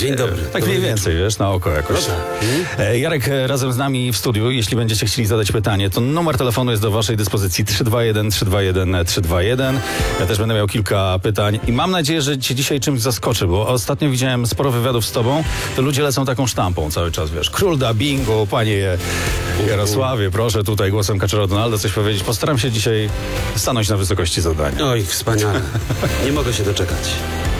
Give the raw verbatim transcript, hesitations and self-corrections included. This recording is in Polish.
Dzień dobry. Tak mniej więcej, wiesz, na oko jakoś. Hmm? Jarek razem z nami w studiu. Jeśli będziecie chcieli zadać pytanie, to numer telefonu jest do waszej dyspozycji trzy dwa jeden, trzysta dwadzieścia jeden, trzysta dwadzieścia jeden. Ja też będę miał kilka pytań i mam nadzieję, że cię dzisiaj czymś zaskoczy, bo ostatnio widziałem sporo wywiadów z tobą, to ludzie lecą taką sztampą cały czas, wiesz. Król dubbingu, panie Jarosławie, proszę tutaj głosem Kaczora Donalda coś powiedzieć. Postaram się dzisiaj stanąć na wysokości zadania. Oj, wspaniale. Nie mogę się doczekać.